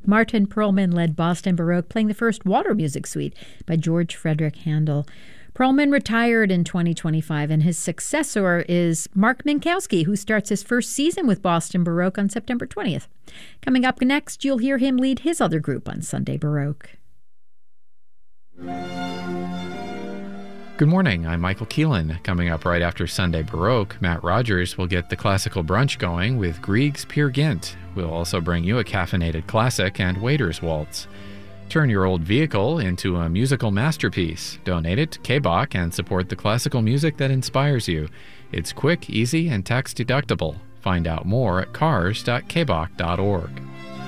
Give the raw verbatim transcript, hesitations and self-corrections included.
Martin Perlman led Boston Baroque, playing the first Water Music Suite by George Frederick Handel. Perlman retired in twenty twenty-five, and his successor is Mark Minkowski, who starts his first season with Boston Baroque on September twentieth. Coming up next, you'll hear him lead his other group on Sunday Baroque. Good morning, I'm Michael Keelan. Coming up right after Sunday Baroque, Matt Rogers will get the classical brunch going with Grieg's Peer Gynt. We'll also bring you a caffeinated classic and Waiter's Waltz. Turn your old vehicle into a musical masterpiece. Donate it to K B O C and support the classical music that inspires you. It's quick, easy, and tax-deductible. Find out more at cars dot k b o c dot org.